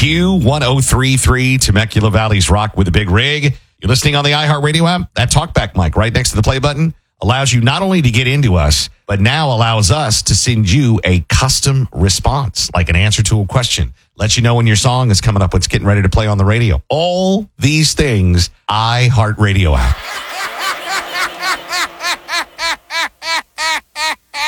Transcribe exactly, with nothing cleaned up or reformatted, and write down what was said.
Q one oh three point three, Temecula Valley's Rock with a Big Rig. You're listening on the iHeartRadio app. That talkback mic right next to the play button allows you not only to get into us, but now allows us to send you a custom response, like an answer to a question. Let you know when your song is coming up, what's getting ready to play on the radio. All these things, iHeartRadio app.